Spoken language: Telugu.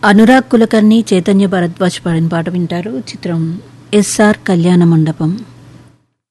అనురాగ్ కులకర్ణి, చైతన్య భరద్వాజ్ పాడిన పాట వింటారు. చిత్రం ఎస్ఆర్ కళ్యాణ మండపం.